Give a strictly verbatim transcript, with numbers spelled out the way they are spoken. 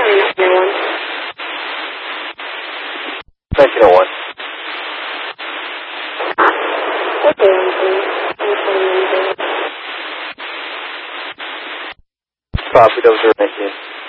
nineteen oh one. Okay, I'm Copy, that was nineteen.